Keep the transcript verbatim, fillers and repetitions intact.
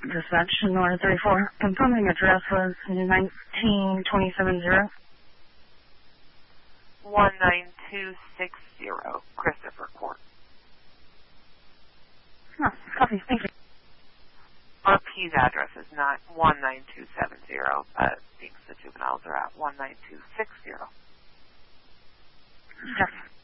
Dispatch, North thirty-four. Confirming address was nineteen twenty-seven zero. one nine two six zero, Christopher Court. Oh, copy. Thank you. R P's address is not one nine two seven zero, but thinks the juveniles are at one nine two six zero. Yes.